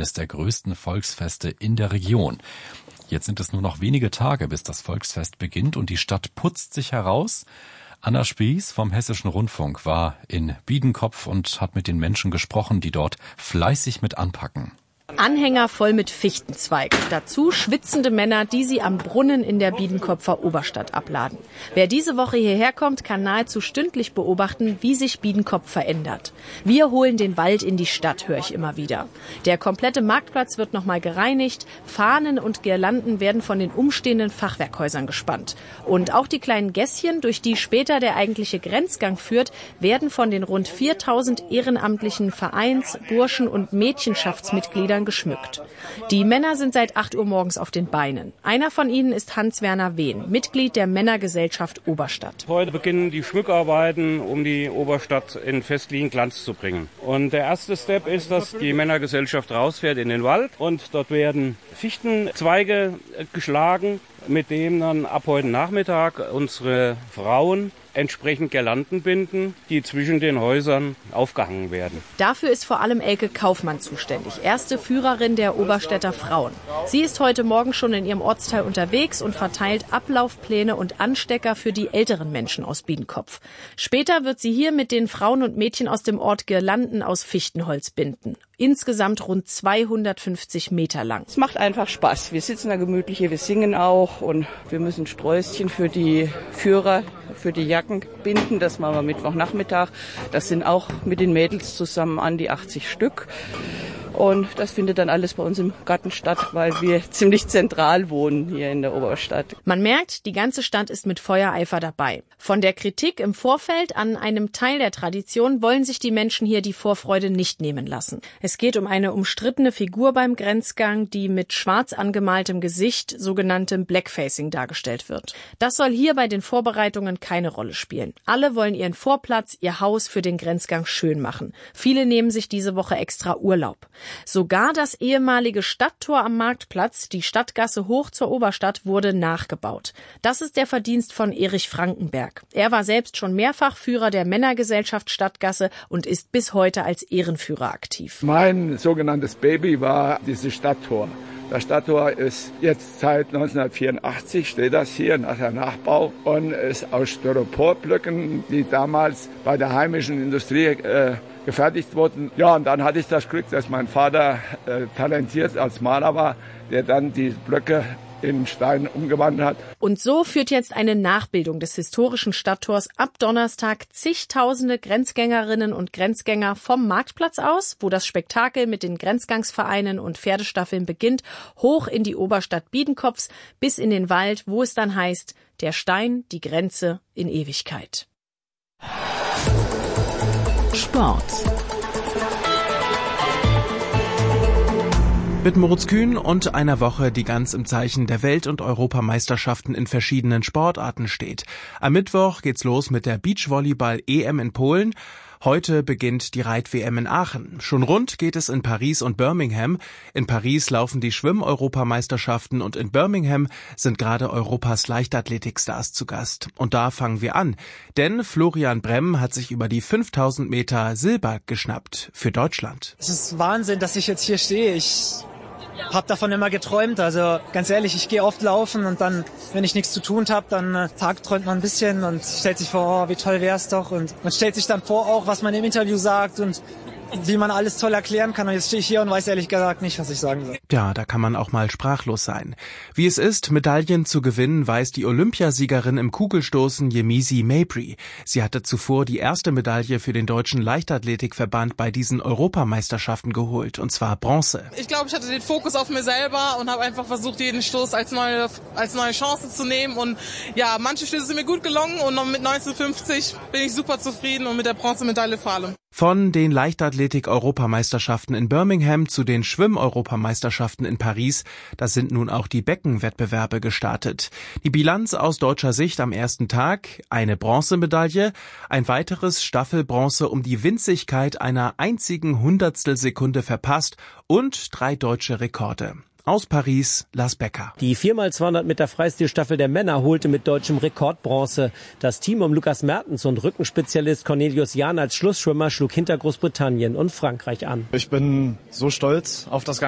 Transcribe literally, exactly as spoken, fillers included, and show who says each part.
Speaker 1: eines der größten Volksfeste in der Region. Jetzt sind es nur noch wenige Tage, bis das Volksfest beginnt und die Stadt putzt sich heraus. Anna Spieß vom Hessischen Rundfunk war in Biedenkopf und hat mit den Menschen gesprochen, die dort fleißig mit anpacken.
Speaker 2: Anhänger voll mit Fichtenzweigen. Dazu schwitzende Männer, die sie am Brunnen in der Biedenkopfer Oberstadt abladen. Wer diese Woche hierher kommt, kann nahezu stündlich beobachten, wie sich Biedenkopf verändert. Wir holen den Wald in die Stadt, höre ich immer wieder. Der komplette Marktplatz wird nochmal gereinigt. Fahnen und Girlanden werden von den umstehenden Fachwerkhäusern gespannt. Und auch die kleinen Gässchen, durch die später der eigentliche Grenzgang führt, werden von den rund viertausend ehrenamtlichen Vereins-, Burschen- und Mädchenschaftsmitgliedern geschmückt. Die Männer sind seit acht Uhr morgens auf den Beinen. Einer von ihnen ist Hans-Werner Wehn, Mitglied der Männergesellschaft Oberstadt.
Speaker 3: Heute beginnen die Schmückarbeiten, um die Oberstadt in festlichen Glanz zu bringen. Und der erste Step ist, dass die Männergesellschaft rausfährt in den Wald und dort werden Fichtenzweige geschlagen, mit dem dann ab heute Nachmittag unsere Frauen entsprechend Girlanden binden, die zwischen den Häusern aufgehangen werden.
Speaker 2: Dafür ist vor allem Elke Kaufmann zuständig, erste Führerin der Oberstädter Frauen. Sie ist heute Morgen schon in ihrem Ortsteil unterwegs und verteilt Ablaufpläne und Anstecker für die älteren Menschen aus Biedenkopf. Später wird sie hier mit den Frauen und Mädchen aus dem Ort Girlanden aus Fichtenholz binden. Insgesamt rund zweihundertfünfzig Meter lang.
Speaker 4: Es macht einfach Spaß. Wir sitzen da gemütlich hier, wir singen auch und wir müssen Sträußchen für die Führer, für die Jacken binden. Das machen wir Mittwochnachmittag. Das sind auch mit den Mädels zusammen an die achtzig Stück. Und das findet dann alles bei uns im Garten statt, weil wir ziemlich zentral wohnen hier in der Oberstadt.
Speaker 2: Man merkt, die ganze Stadt ist mit Feuereifer dabei. Von der Kritik im Vorfeld an einem Teil der Tradition wollen sich die Menschen hier die Vorfreude nicht nehmen lassen. Es geht um eine umstrittene Figur beim Grenzgang, die mit schwarz angemaltem Gesicht, sogenanntem Blackfacing, dargestellt wird. Das soll hier bei den Vorbereitungen keine Rolle spielen. Alle wollen ihren Vorplatz, ihr Haus für den Grenzgang schön machen. Viele nehmen sich diese Woche extra Urlaub. Sogar das ehemalige Stadttor am Marktplatz, die Stadtgasse hoch zur Oberstadt, wurde nachgebaut. Das ist der Verdienst von Erich Frankenberg. Er war selbst schon mehrfach Führer der Männergesellschaft Stadtgasse und ist bis heute als Ehrenführer aktiv.
Speaker 5: Mein sogenanntes Baby war dieses Stadttor. Das Stadttor ist jetzt seit neunzehnhundertvierundachtzig, steht das hier nach der Nachbau und ist aus Styroporblöcken, die damals bei der heimischen Industrie äh, gefertigt wurden. Ja, und dann hatte ich das Glück, dass mein Vater äh, talentiert als Maler war, der dann die Blöcke in Stein umgewandelt hat.
Speaker 2: Und so führt jetzt eine Nachbildung des historischen Stadttors ab Donnerstag zigtausende Grenzgängerinnen und Grenzgänger vom Marktplatz aus, wo das Spektakel mit den Grenzgangsvereinen und Pferdestaffeln beginnt, hoch in die Oberstadt Biedenkopfs bis in den Wald, wo es dann heißt, der Stein, die Grenze in Ewigkeit.
Speaker 6: Sport. Mit Moritz Kühn und einer Woche, die ganz im Zeichen der Welt- und Europameisterschaften in verschiedenen Sportarten steht. Am Mittwoch geht's los mit der Beachvolleyball-E M in Polen. Heute beginnt die Reit-W M in Aachen. Schon rund geht es in Paris und Birmingham. In Paris laufen die Schwimm-Europameisterschaften und in Birmingham sind gerade Europas Leichtathletikstars zu Gast. Und da fangen wir an. Denn Florian Bremm hat sich über die fünftausend Meter Silber geschnappt für Deutschland.
Speaker 7: Es ist Wahnsinn, dass ich jetzt hier stehe. Ich hab davon immer geträumt. Also ganz ehrlich, ich gehe oft laufen und dann, wenn ich nichts zu tun habe, dann äh, tagträumt man ein bisschen und stellt sich vor, oh, wie toll wär's doch. Und man stellt sich dann vor auch, was man im Interview sagt und wie man alles toll erklären kann. Und jetzt stehe ich hier und weiß ehrlich gesagt nicht, was ich sagen soll.
Speaker 6: Ja, da kann man auch mal sprachlos sein. Wie es ist, Medaillen zu gewinnen, weiß die Olympiasiegerin im Kugelstoßen Yemisi Mabry. Sie hatte zuvor die erste Medaille für den Deutschen Leichtathletikverband bei diesen Europameisterschaften geholt, und zwar Bronze.
Speaker 8: Ich glaube, ich hatte den Fokus auf mir selber und habe einfach versucht, jeden Stoß als neue, als neue Chance zu nehmen. Und ja, manche Stöße sind mir gut gelungen und mit neunzehnhundertfünfzig bin ich super zufrieden und mit der Bronzemedaille vor allem.
Speaker 6: Von den Leichtathletik-Europameisterschaften in Birmingham zu den Schwimm-Europameisterschaften in Paris, da sind nun auch die Beckenwettbewerbe gestartet. Die Bilanz aus deutscher Sicht am ersten Tag: eine Bronzemedaille, ein weiteres Staffelbronze um die Winzigkeit einer einzigen Hundertstelsekunde verpasst und drei deutsche Rekorde. Aus Paris, Lars Becker.
Speaker 9: Die vier mal zweihundert Meter Freistilstaffel der Männer holte mit deutschem Rekord Bronze. Das Team um Lukas Mertens und Rückenspezialist Cornelius Jahn als Schlussschwimmer schlug hinter Großbritannien und Frankreich an.
Speaker 10: Ich bin so stolz auf das Ganze.